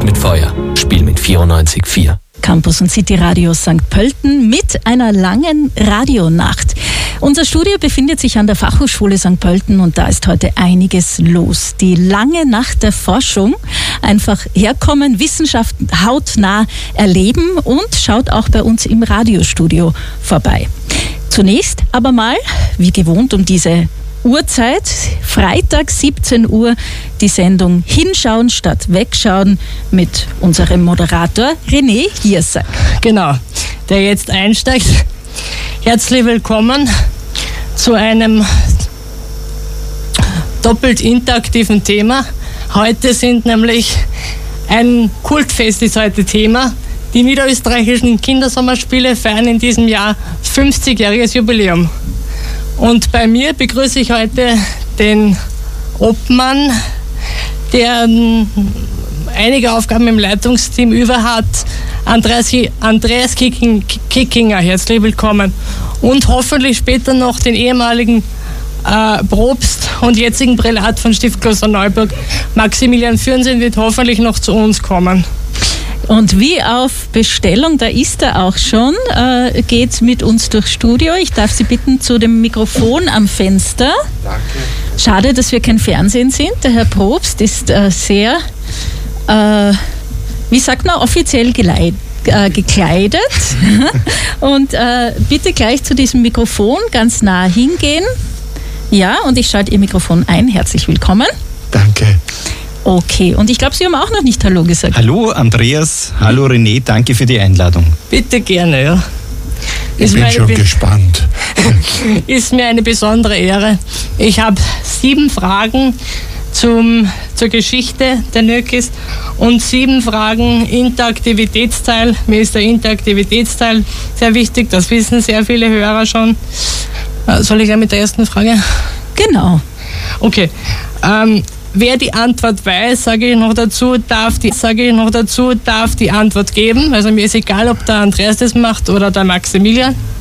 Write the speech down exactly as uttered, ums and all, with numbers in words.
Nicht mit Feuer. Spiel mit vierundneunzig Komma vier. Campus und City Radio Sankt Pölten mit einer langen Radionacht. Unser Studio befindet sich an der Fachhochschule Sankt Pölten und da ist heute einiges los. Die lange Nacht der Forschung. Einfach herkommen, Wissenschaft hautnah erleben und schaut auch bei uns im Radiostudio vorbei. Zunächst aber mal, wie gewohnt um diese Uhrzeit, Freitag siebzehn Uhr, die Sendung Hinschauen statt Wegschauen mit unserem Moderator René Hirsack. Genau, der jetzt einsteigt. Herzlich willkommen zu einem doppelt interaktiven Thema. Heute sind nämlich ein Kultfest ist heute Thema. Die niederösterreichischen Kindersommerspiele feiern in diesem Jahr fünfzigjähriges Jubiläum. Und bei mir begrüße ich heute den Obmann, der einige Aufgaben im Leitungsteam über hat, Andreas, Andreas Kickinger. Herzlich willkommen. Und hoffentlich später noch den ehemaligen äh, Propst und jetzigen Prälat von Stiftkloster Neuburg, Maximilian Fürnsinn, wird hoffentlich noch zu uns kommen. Und wie auf Bestellung, da ist er auch schon, äh, geht mit uns durchs Studio. Ich darf Sie bitten zu dem Mikrofon am Fenster. Danke. Schade, dass wir kein Fernsehen sind. Der Herr Probst ist äh, sehr, äh, wie sagt man, offiziell geleit, äh, gekleidet. Und äh, bitte gleich zu diesem Mikrofon ganz nah hingehen. Ja, und ich schalte Ihr Mikrofon ein. Herzlich willkommen. Danke. Okay, und ich glaube, Sie haben auch noch nicht Hallo gesagt. Hallo Andreas, hallo René, danke für die Einladung. Bitte gerne, ja. Ich Ist bin schon Be- gespannt. Ist mir eine besondere Ehre. Ich habe sieben Fragen zum, zur Geschichte der Nökis und sieben Fragen Interaktivitätsteil. Mir ist der Interaktivitätsteil sehr wichtig, das wissen sehr viele Hörer schon. Soll ich gleich mit der ersten Frage? Genau. Okay. Ähm, Wer die Antwort weiß, sage ich noch dazu, darf die, sage ich noch dazu, darf die Antwort geben. Also mir ist egal, ob der Andreas das macht oder der Maximilian.